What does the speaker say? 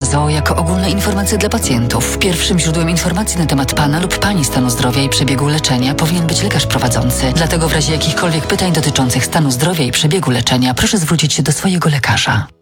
ZOO jako ogólne informacje dla pacjentów. Pierwszym źródłem informacji na temat Pana lub Pani stanu zdrowia i przebiegu leczenia powinien być lekarz prowadzący. Dlatego w razie jakichkolwiek pytań dotyczących stanu zdrowia i przebiegu leczenia proszę zwrócić się do swojego lekarza.